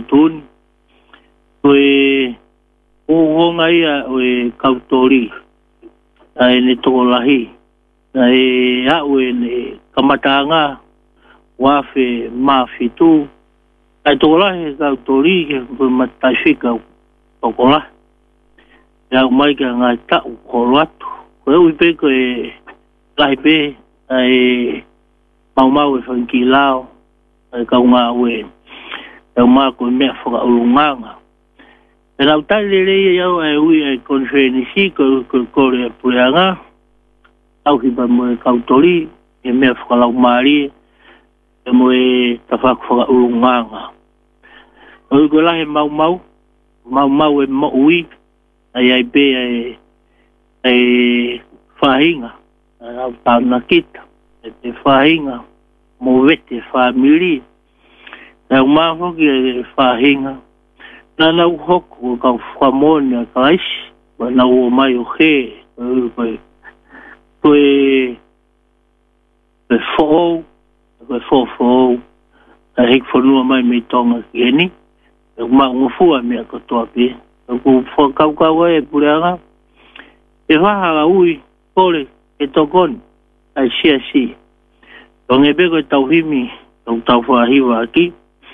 feitun o ngai o kautori ai ne tolahi ai a o ne kamatanga wa fe mafitu ai tolahi kautori ke matafika okola ya mai ka ngai ta kolatu ko pe ko lai pe ai mau fanki lao ai ka nga we ma ko me fa ulunganga era utalele ya ai konferensi ko le puanga au ki ba mo kautori e me fa la mari e mo ta fa ulunganga o go la mau e mo ui ai be ai fainga au ta na kita e fainga mo vete family na uma hoki fainga na na hoku ka famona kais na o mai o he fo a hik fo mai me tonga keni ma ngufua me ko topi ko fo ka we puranga e va ui pole e tokon ai si donge be ko tauhimi tau fa hiwa aki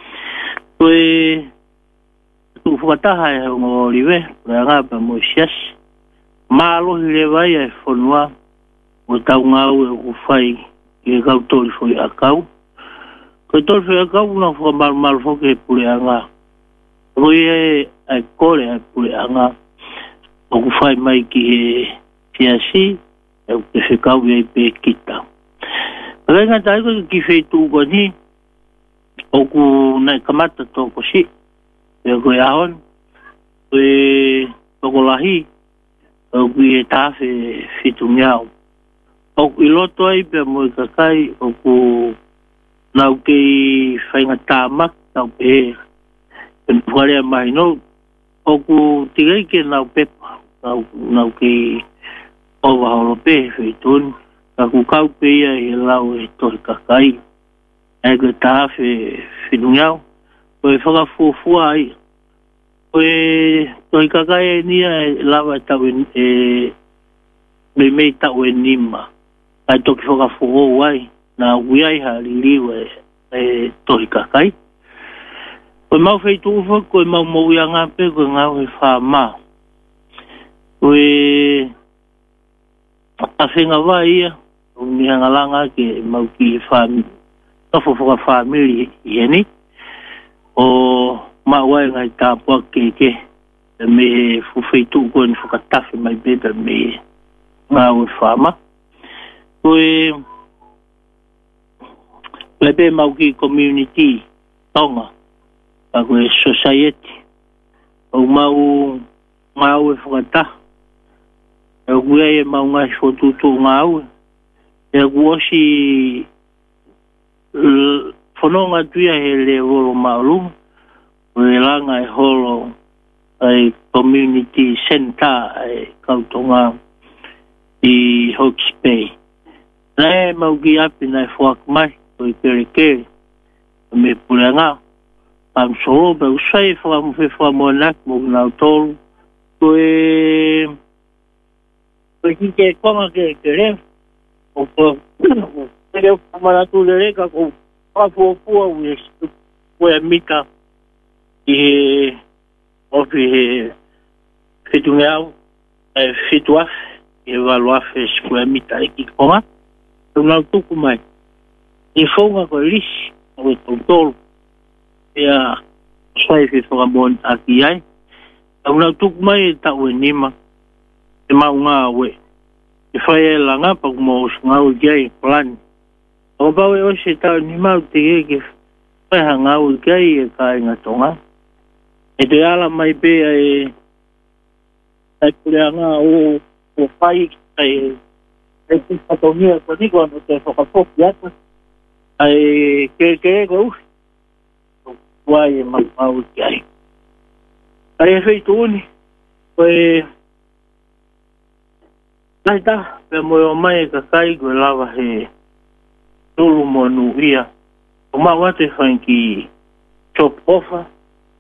tu fata ha ngo live puranga pa mo sias malo le vai e fonua o tau ngau e fai e ka tori foi akau ko tori foi akau na fo mal fo ke puranga Oye, ai kore ai puranga o fai mai ki fiasi e o se kau e pe kita. Renga tai ko ki fe tu ko ni o ku na kamata to ko si e ko yaon o ko lahi o ku e ta fe fitu miao o iloto ai pe mo kai o ku na ke fai ngata mak na pe Pare mai no o ku tigai ke na pepa na ke o wa o pe feitun ka ku kau pe e lau e to kakai e ke ta fe finuau o e fa fu ai o e to kakai ni e lava ta e me ta o nima ai to ke fa fu ai na ui ha liwe e to kakai o mau feito ufo ko mau mo yanga pe ko ngau e fa ma o a finga vai o mi langa ke mau ki fa to fo family yeni o ma wa ngai ta po ke me fu feito ko ni fu ka tafe mai bebe me ngau e fa ma o lebe mau ki community tonga ako e society o mau e whakata e gua e mau ngai whotutu ngau e gua si whanonga tuia he le holo maulu o e langa e holo ai community center e kautonga i Hawke's Bay e mau ki api nai whak mai o i kere me puranga am so be usai from monak mo na tol to ki como que querem o pero para tu le ka ko fu o mika e o fitunau fituaf e valoaf square mita ki koma no tu kuma e fonga ko lis o tol ya sai fi so bon aki ai una tuk mai ta o nima e ma nga we e fai la nga pa mo nga o gai plan o ba we o se ta nima te ke fa nga o gai e ka nga tonga e te ala mai pe ai nga o fai ai e pa to ni ko ni ko no te so ka fo ya ai ke go Wai mau kai. Ai feito uni. Nai ta, pe mo mai ka kai go lava he. Tulu mo nu ia. O ma wate fanki chop ofa